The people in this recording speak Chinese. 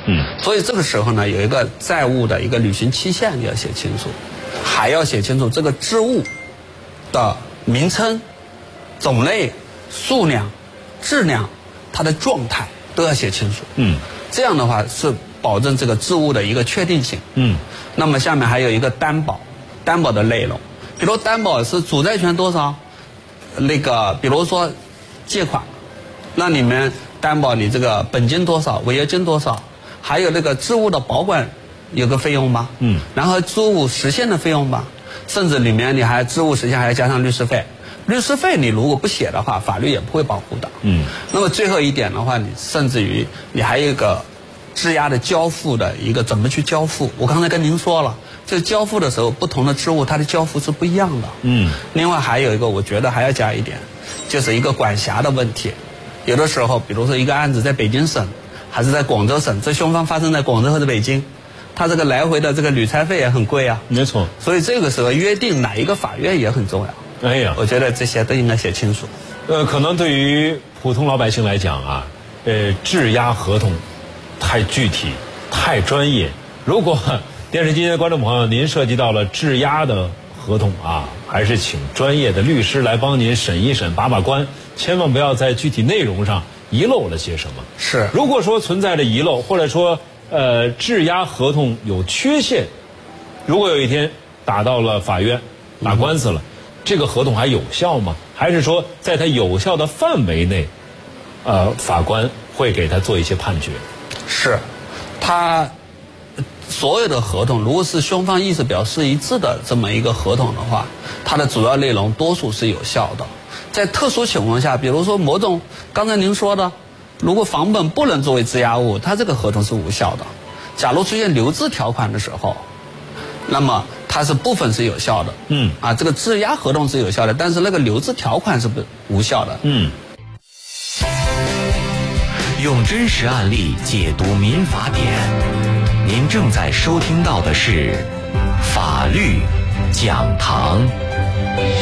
所以这个时候呢，有一个债务的一个履行期限要写清楚，还要写清楚这个支物的名称、种类、数量、质量、它的状态都要写清楚。这样的话是保证这个支物的一个确定性。那么下面还有一个担保，担保的内容，比如担保是主债权多少，比如说借款，那你们担保你这个本金多少，违约金多少，还有那个支物的保管有个费用吧，然后支物实现的费用吧，甚至里面你还支物实现还要加上律师费，律师费你如果不写的话，法律也不会保护的。那么最后一点的话，你甚至于你还有一个质押的交付的一个怎么去交付，我刚才跟您说了，就交付的时候不同的支物它的交付是不一样的。另外还有一个我觉得还要加一点，就是一个管辖的问题。有的时候比如说一个案子在北京省还是在广州省，这凶方发生在广州或者北京，他这个来回的这个旅差费也很贵啊。 没错。 所以这个时候约定哪一个法院也很重要。 哎呀， 我觉得这些都应该写清楚。 可能对于普通老百姓来讲啊，质押合同太具体、太专业。如果电视机前的观众朋友您涉及到了质押的合同啊，还是请专业的律师来帮您审一审、把把关，千万不要在具体内容上遗漏了些什么。 是。 如果说存在着遗漏，或者说质押合同有缺陷，如果有一天打到了法院打官司了，这个合同还有效吗？还是说在它有效的范围内，法官会给他做一些判决？ 是，他所有的合同，如果是双方意思表示一致的这么一个合同的话，它的主要内容多数是有效的。在特殊情况下，比如说某种刚才您说的，如果房本不能作为质押物，它这个合同是无效的。假如出现留置条款的时候，那么它是部分是有效的。这个质押合同是有效的，但是那个留置条款是无效的。 用真实案例解读民法典，您正在收听到的是法律讲堂。